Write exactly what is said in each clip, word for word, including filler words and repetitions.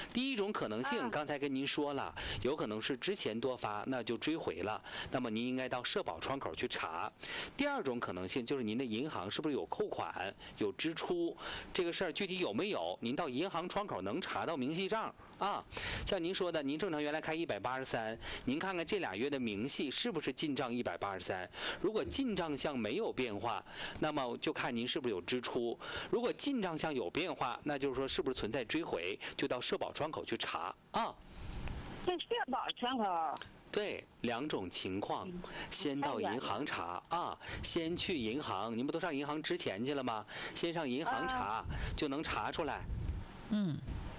第一种可能性， 啊、 刚才跟您说了，有可能是之前多发，那就追回了，那么您应该到社保窗口去查。第二种可能性就是您的银行是不是有扣款、有支出，这个事儿具体有没有，您到银行窗口能查到明细账啊。像您说的，您正常原来开一百八十三，您看看这俩月的明细是不是进账一百八十三？如果进账项没有变化，那么就看您是不是有支出。如果进账项有变化，那就是说是不是存在追回，就到社保窗口去查啊。 这社保窗口。 对，两种情况，先到银行查啊，先去银行，您不都上银行支钱去了吗？先上银行查，啊、就能查出来。 嗯，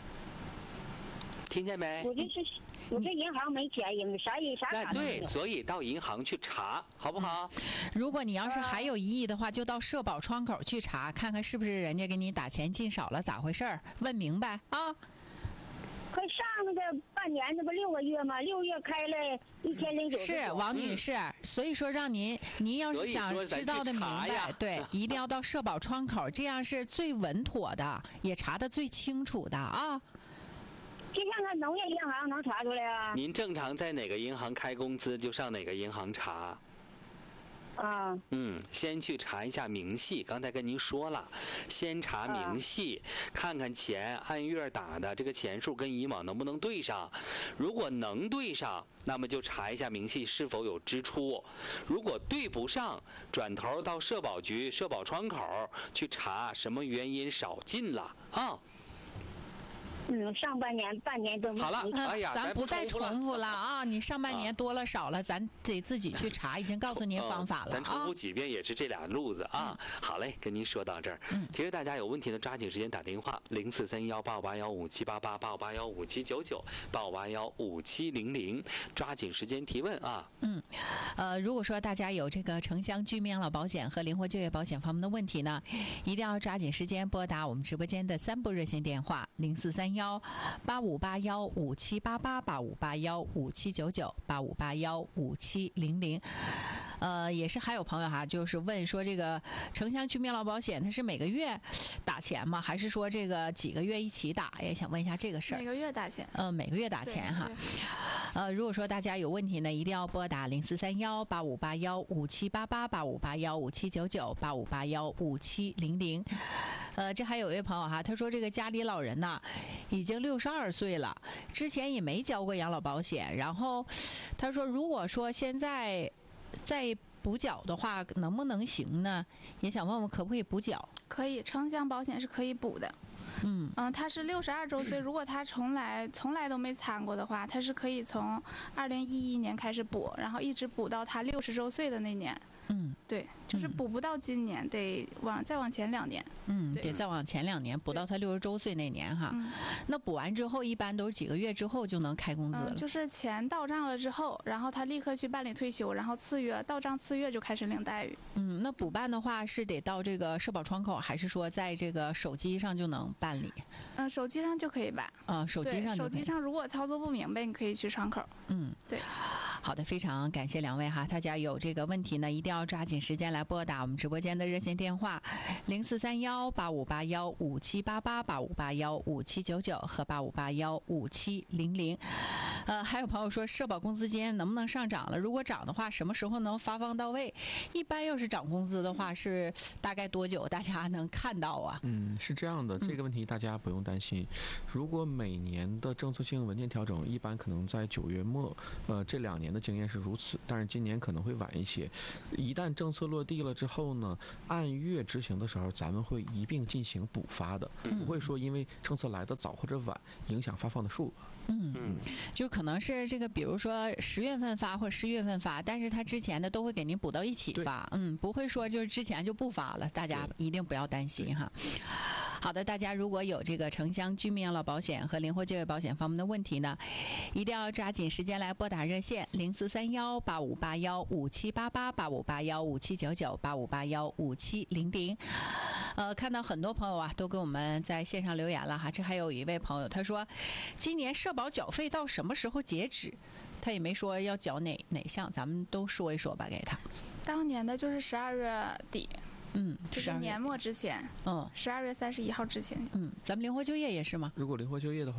听见没？ 我这是，我这银行没钱，啥也啥卡都没有。对，所以到银行去查，好不好？ 嗯、如果你要是还有疑义的话，就到社保窗口去查，看看是不是人家给你打钱进少了，咋回事儿？问明白啊。 快上那个半年，这不六个月吗？六月开了一千零九十九。 是王女士，嗯、所以说让您，您要是想知道的明白，对，一定要到社保窗口，这样是最稳妥的，也查得最清楚的啊。 就像那农业银行能查出来啊？ 您正常在哪个银行开工资，就上哪个银行查。 啊， 嗯，先去查一下明细。刚才跟您说了，先查明细，啊、看看钱按月打的这个钱数跟以往能不能对上。如果能对上，那么就查一下明细是否有支出。如果对不上，转头到社保局、社保窗口去查什么原因少进了啊。 嗯，上半年、半年都没好了，哎呀， 咱不再重复了啊！你上半年多了少了，咱得自己去查，已经告诉您方法了啊。 咱重复几遍也是这俩路子啊。好嘞，跟您说到这儿。嗯，其实大家有问题呢，抓紧时间打电话零四三幺八五八幺五七八八八五八幺五七九九八五八幺五七零零，抓紧时间提问啊。 嗯，呃，如果说大家有这个城乡居民养老保险和灵活就业保险方面的问题呢，一定要抓紧时间拨打我们直播间的三部热线电话零四三幺。八五八幺五七八八八五八幺五七九九八五八幺五七零零，呃，也是还有朋友哈，就是问说这个城乡居民养老保险它是每个月打钱吗？还是说这个几个月一起打？也想问一下这个事儿。 每个月打钱。 呃，每个月打钱哈。呃，如果说大家有问题呢，一定要拨打零四三幺八五八幺五七八八八五八幺五七九九八五八幺五七零零。呃，这还有一位朋友哈，他说这个家里老人呐，已经六十二岁了，之前也没交过养老保险，然后他说如果说现在再补缴的话，能不能行呢？也想问问可不可以补缴？ 可以，城乡保险是可以补的。 嗯嗯，他是六十二周岁，如果他从来从来都没参过的话，他是可以从二零一一年开始补，然后一直补到他六十周岁的那年。 嗯， 对，就是补不到今年，嗯、得往再往前两年。 嗯，得再往前两年，补到他六十周岁那年哈。嗯、那补完之后，一般都是几个月之后就能开工资了。 嗯、就是钱到账了之后，然后他立刻去办理退休，然后次月到账次月就开始领待遇。 嗯，那补办的话是得到这个社保窗口，还是说在这个手机上就能办理？ 嗯、呃，手机上就可以办。 啊、呃，手机上就可以。 手机上如果操作不明白，你可以去窗口。 嗯， 对。 好的，非常感谢两位哈，大家有这个问题呢，一定要抓紧时间来拨打我们直播间的热线电话零四三幺八五八幺五七八八八五八幺五七九九和八五八幺五七零零。呃，还有朋友说社保工资金能不能上涨了？如果涨的话，什么时候能发放到位？一般要是涨工资的话，是大概多久大家能看到啊？ 嗯，是这样的，这个问题大家不用担心。嗯、如果每年的政策性文件调整，一般可能在九月末，呃，这两年的经验是如此，但是今年可能会晚一些。一旦政策落地了之后呢，按月执行的时候，咱们会一并进行补发的，不会说因为政策来的早或者晚影响发放的数额。 嗯嗯，就可能是这个，比如说十月份发或者十月份发，但是他之前的都会给您补到一起发，嗯，不会说就是之前就不发了，大家一定不要担心哈。好的，大家如果有这个城乡居民养老保险和灵活就业保险方面的问题呢，一定要抓紧时间来拨打热线零四三幺八五八幺五七八八八五八幺五七九九八五八幺五七零零。呃，看到很多朋友啊都给我们在线上留言了哈，这还有一位朋友他说，今年社保缴费到什么时候截止？他也没说要缴哪哪项，咱们都说一说吧，给他。 当年的就是十二月底。 嗯， 就是年末之前， 嗯， 十二月三十一号之前。 嗯，咱们灵活就业也是吗？ 如果灵活就业的话。